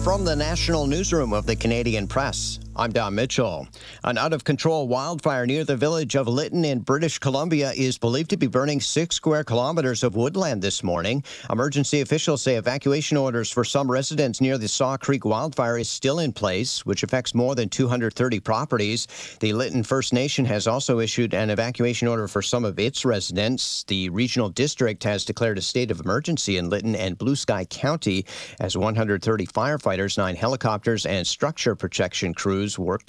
From the National Newsroom of the Canadian Press, I'm Don Mitchell. An out-of-control wildfire near the village of Lytton in British Columbia is believed to be burning 6 square kilometers of woodland this morning. Emergency officials say evacuation orders for some residents near the Saw Creek wildfire is still in place, which affects more than 230 properties. The Lytton First Nation has also issued an evacuation order for some of its residents. The regional district has declared a state of emergency in Lytton and Blue Sky County as 130 firefighters, 9 helicopters, and structure protection crews work